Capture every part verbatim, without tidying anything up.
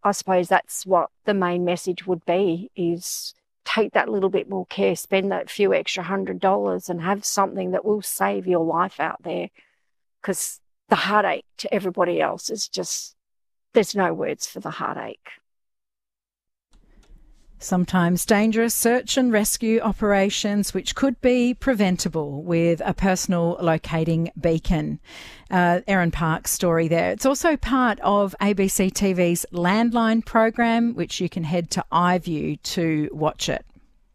I suppose that's what the main message would be, is take that little bit more care, spend that few extra hundred dollars and have something that will save your life out there. Because the heartache to everybody else is just, there's no words for the heartache. Sometimes dangerous search and rescue operations which could be preventable with a personal locating beacon. Uh, Erin Park's story there. It's also part of A B C T V's Landline program, which you can head to iView to watch it.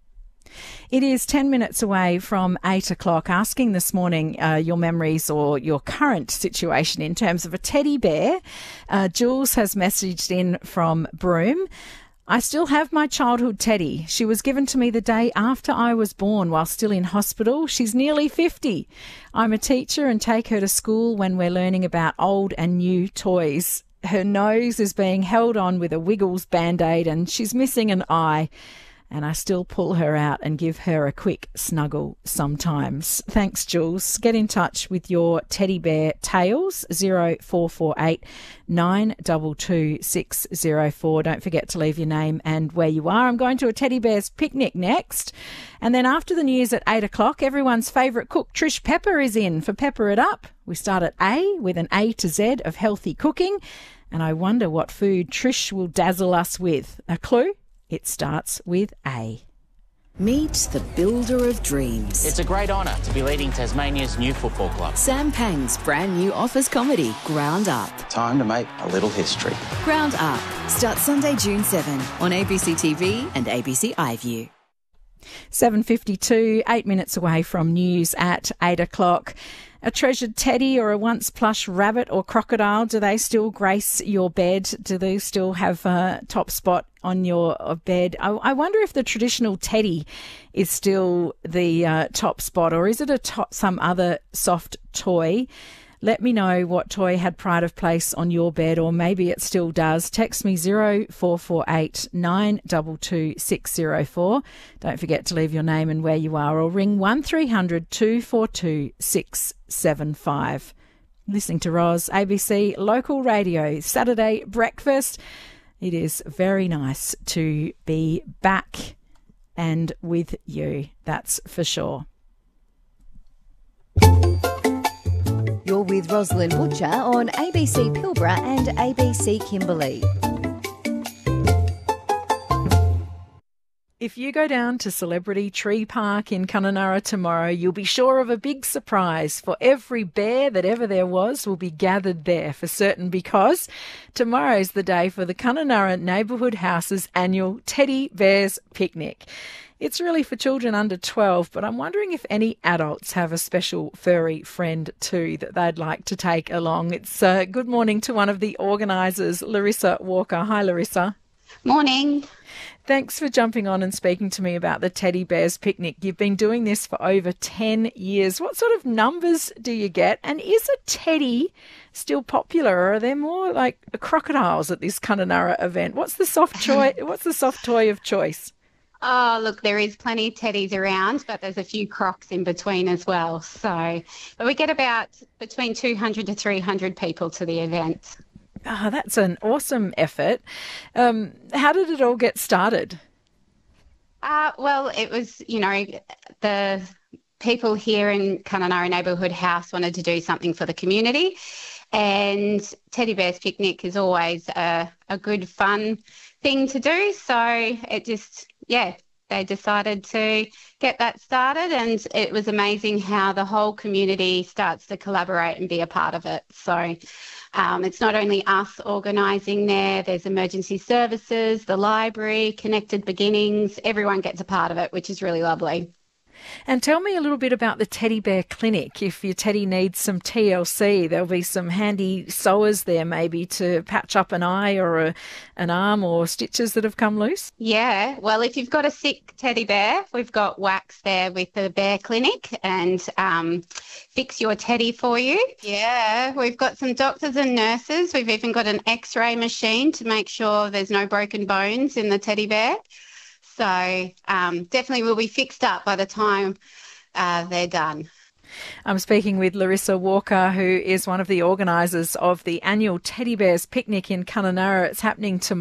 It is ten minutes away from eight o'clock. Asking this morning uh, your memories or your current situation in terms of a teddy bear. Uh, Jules has messaged in from Broome. I still have my childhood teddy. She was given to me the day after I was born while still in hospital. She's nearly fifty. I'm a teacher and take her to school when we're learning about old and new toys. Her nose is being held on with a Wiggles Band-Aid and she's missing an eye. And I still pull her out and give her a quick snuggle sometimes. Thanks, Jules. Get in touch with your teddy bear tales, zero four four eight nine two two six zero four. Don't forget to leave your name and where you are. I'm going to a teddy bear's picnic next. And then after the news at eight o'clock, everyone's favourite cook, Trish Pepper, is in for Pepper It Up. We start at A with an A to Z of healthy cooking. And I wonder what food Trish will dazzle us with. A clue? It starts with A. Meet the builder of dreams. It's a great honour to be leading Tasmania's new football club. Sam Pang's brand new office comedy, Ground Up. Time to make a little history. Ground Up starts Sunday, June seventh on A B C T V and A B C iView. seven fifty-two, eight minutes away from news at eight o'clock. A treasured teddy or a once plush rabbit or crocodile, do they still grace your bed? Do they still have a top spot on your bed? I, I wonder if the traditional teddy is still the uh, top spot, or is it a top, some other soft toy? Let me know what toy had pride of place on your bed, or maybe it still does. Text me zero four four eight nine two two six zero four. Don't forget to leave your name and where you are, or ring one three hundred two four two six seven five. Listening to Roz, A B C Local Radio, Saturday Breakfast. It is very nice to be back and with you, that's for sure. You're with Rosalind Butcher on A B C Pilbara and A B C Kimberley. If you go down to Celebrity Tree Park in Kununurra tomorrow, you'll be sure of a big surprise, for every bear that ever there was will be gathered there for certain, because tomorrow's the day for the Kununurra Neighbourhood House's annual Teddy Bears Picnic. It's really for children under twelve, but I'm wondering if any adults have a special furry friend too that they'd like to take along. It's uh, good morning to one of the organisers, Larissa Walker. Hi, Larissa. Morning. Thanks for jumping on and speaking to me about the Teddy Bears Picnic. You've been doing this for over ten years. What sort of numbers do you get? And is a teddy still popular, or are there more like crocodiles at this Kununurra event? What's the soft toy? What's the soft toy of choice? Oh, look, there is plenty of teddies around, but there's a few crocs in between as well. So, but we get about between two hundred to three hundred people to the event. Oh, that's an awesome effort. Um, how did it all get started? Uh, well, it was, you know, the people here in Kununurra Neighbourhood House wanted to do something for the community, and Teddy Bears Picnic is always a, a good, fun thing to do. So it just, yeah, they decided to get that started, and it was amazing how the whole community starts to collaborate and be a part of it. So um, it's not only us organising there, there's emergency services, the library, Connected Beginnings, everyone gets a part of it, which is really lovely. And tell me a little bit about the Teddy Bear Clinic. If your teddy needs some T L C, there'll be some handy sewers there maybe to patch up an eye or a, an arm or stitches that have come loose. Yeah, well, if you've got a sick teddy bear, we've got wax there with the Bear Clinic and um, fix your teddy for you. Yeah, we've got some doctors and nurses. We've even got an X-ray machine to make sure there's no broken bones in the teddy bear. So um, definitely will be fixed up by the time uh, they're done. I'm speaking with Larissa Walker, who is one of the organisers of the annual Teddy Bears Picnic in Kununurra. It's happening tomorrow.